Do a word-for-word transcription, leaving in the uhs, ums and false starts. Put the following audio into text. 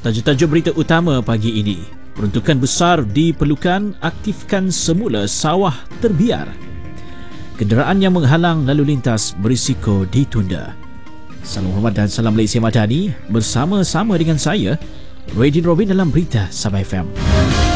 Tajuk-tajuk berita utama pagi ini. Peruntukan besar diperlukan, aktifkan semula sawah terbiar. Kenderaan yang menghalang lalu lintas berisiko ditunda. Salam hormat dan salam Malaysia Madani bersama-sama dengan saya, Radin Robin dalam Berita Sabah F M.